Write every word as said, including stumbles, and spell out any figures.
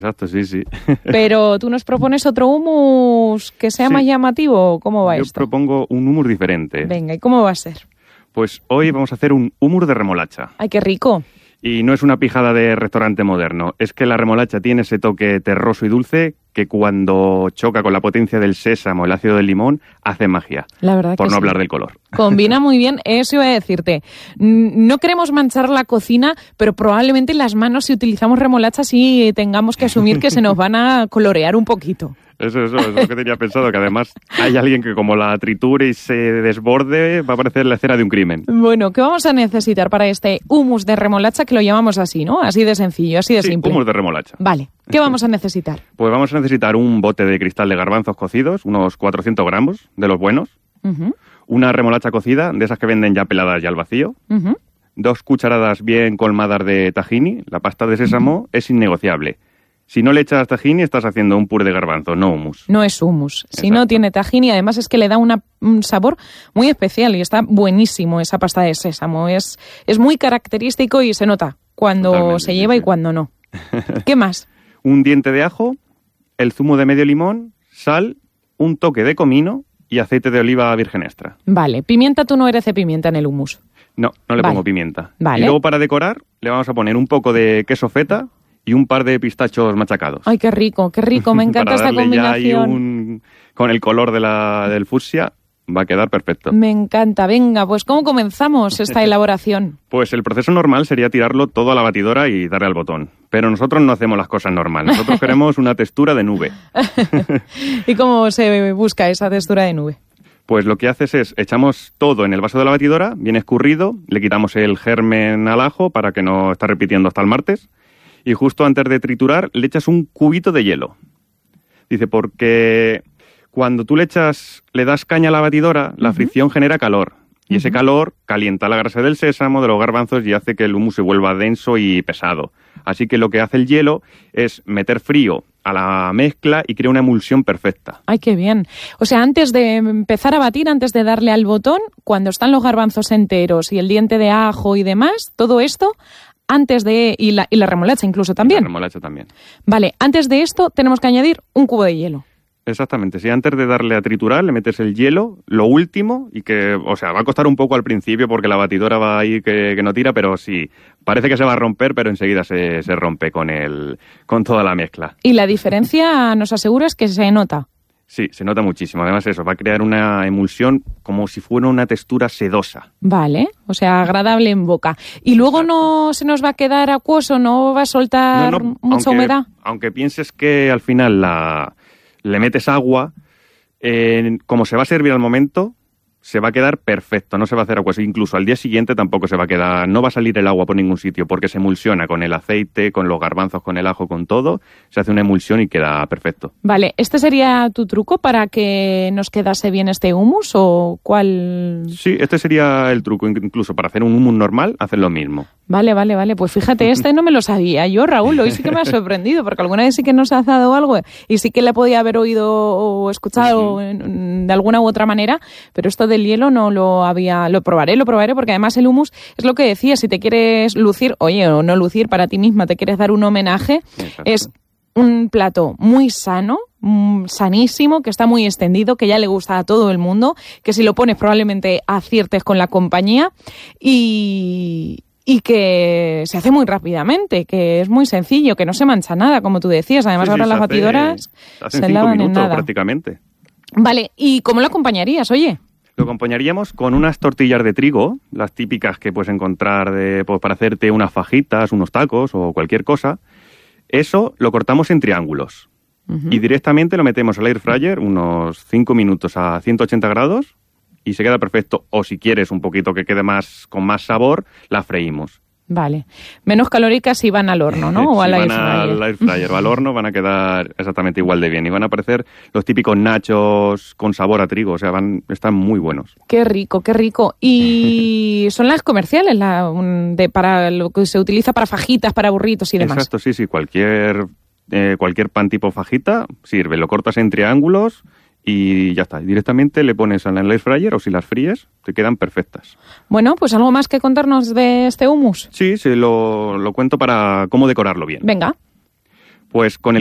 Exacto, sí, sí. Pero tú nos propones otro hummus que sea Sí. más llamativo. ¿Cómo va Yo esto? propongo un hummus diferente. Venga, ¿y cómo va a ser? Pues hoy vamos a hacer un hummus de remolacha. Ay, qué rico. Y no es una pijada de restaurante moderno, es que la remolacha tiene ese toque terroso y dulce que cuando choca con la potencia del sésamo, el ácido del limón, hace magia. La verdad por que no sí. hablar del color. Combina muy bien, eso iba a decirte. Mm, No queremos manchar la cocina, pero probablemente las manos, si utilizamos remolacha, sí tengamos que asumir que se nos van a colorear un poquito. Eso, eso, eso es lo que tenía pensado, que además hay alguien que como la triture y se desborde, va a parecer la escena de un crimen. Bueno, ¿qué vamos a necesitar para este hummus de remolacha, que lo llamamos así, ¿no? Así de sencillo, así de Sí, simple. hummus de remolacha. Vale, ¿qué vamos a necesitar? Pues vamos a necesitar un bote de cristal de garbanzos cocidos, unos cuatrocientos gramos de los buenos, Ujú, una remolacha cocida, de esas que venden ya peladas y al vacío, ujú. dos cucharadas bien colmadas de tahini, la pasta de sésamo es innegociable. Si no le echas tahini, estás haciendo un puré de garbanzo, no hummus. No es hummus. Si Exacto. no tiene tajín, y además es que le da una, un sabor muy especial y está buenísimo esa pasta de sésamo. Es, es muy característico y se nota cuando Totalmente, se sí, lleva sí. y cuando no. ¿Qué más? Un diente de ajo, el zumo de medio limón, sal, un toque de comino y aceite de oliva virgen extra. Vale, pimienta, tú no eres de pimienta en el hummus. No, no le Vale. pongo pimienta. Vale. Y luego para decorar le vamos a poner un poco de queso feta y un par de pistachos machacados. Ay, qué rico, qué rico, me encanta Para esta darle ya ahí combinación. un... Con el color de la, del fucsia va a quedar perfecto. Me encanta, venga, pues ¿cómo comenzamos esta elaboración? Pues el proceso normal sería tirarlo todo a la batidora y darle al botón. Pero nosotros no hacemos las cosas normales. Nosotros queremos una textura de nube. ¿Y cómo se busca esa textura de nube? Pues lo que haces es, echamos todo en el vaso de la batidora, bien escurrido, le quitamos el germen al ajo para que no esté repitiendo hasta el martes, y justo antes de triturar le echas un cubito de hielo. Dice, porque cuando tú le echas, le das caña a la batidora, la fricción genera calor, y ese calor calienta la grasa del sésamo, de los garbanzos, y hace que el hummus se vuelva denso y pesado. Así que lo que hace el hielo es meter frío a la mezcla y crea una emulsión perfecta. Ay, qué bien. O sea, antes de empezar a batir, antes de darle al botón, cuando están los garbanzos enteros y el diente de ajo y demás, todo esto, antes de... y la, y la remolacha incluso también. La remolacha también. Vale, antes de esto tenemos que añadir un cubo de hielo. Exactamente, si antes de darle a triturar le metes el hielo, lo último, y que, o sea, va a costar un poco al principio porque la batidora va ahí que, que no tira, pero sí, parece que se va a romper, pero enseguida se, se rompe con el, con toda la mezcla. Y la diferencia, nos aseguras, que se nota. Sí, se nota muchísimo. Además eso, va a crear una emulsión como si fuera una textura sedosa. Vale, o sea, agradable en boca. Y luego no se nos va a quedar acuoso, no va a soltar No, no, mucha aunque, humedad. Aunque pienses que al final la, le metes agua, eh, como se va a servir al momento, se va a quedar perfecto, no se va a hacer agua. Incluso al día siguiente tampoco se va a quedar, no va a salir el agua por ningún sitio, porque se emulsiona con el aceite, con los garbanzos, con el ajo, con todo. Se hace una emulsión y queda perfecto. Vale, ¿este sería tu truco para que nos quedase bien este hummus o cuál? Sí, este sería el truco. Incluso para hacer un hummus normal, hacer lo mismo. Vale, vale, vale. Pues fíjate, este no me lo sabía yo, Raúl. Hoy sí que me ha sorprendido, porque alguna vez sí que nos ha dado algo y sí que le podía haber oído o escuchado en- de alguna u otra manera, pero esto del hielo no lo había... Lo probaré, lo probaré, porque además el hummus es lo que decía, si te quieres lucir, oye, o no lucir para ti misma, te quieres dar un homenaje, Exacto. es un plato muy sano, mm, sanísimo, que está muy extendido, que ya le gusta a todo el mundo, que si lo pones probablemente aciertes con la compañía y... y que se hace muy rápidamente, que es muy sencillo, que no se mancha nada, como tú decías. Además, Sí, sí, ahora se las hace- batidoras se hacen se cinco lavan en minutos nada. prácticamente. Vale, ¿y cómo lo acompañarías, oye? Lo acompañaríamos con unas tortillas de trigo, las típicas que puedes encontrar de, pues, para hacerte unas fajitas, unos tacos o cualquier cosa. Eso lo cortamos en triángulos y directamente lo metemos al air fryer unos cinco minutos a ciento ochenta grados y se queda perfecto. O si quieres un poquito que quede más con más sabor, la freímos. Vale. Menos calóricas si van al horno, ¿no? O Si al air van fryer. al air fryer o al horno van a quedar exactamente igual de bien y van a aparecer los típicos nachos con sabor a trigo, o sea, van están muy buenos. Qué rico, qué rico. Y son las comerciales, la, un- de, para lo que se utiliza para fajitas, para burritos y demás. Exacto, sí, sí, cualquier, eh, cualquier pan tipo fajita sirve, lo cortas en triángulos y ya está. Directamente le pones en el air fryer o si las fríes, te quedan perfectas. Bueno, pues algo más que contarnos de este hummus. Sí, se lo, lo cuento para cómo decorarlo bien. Venga. Pues con el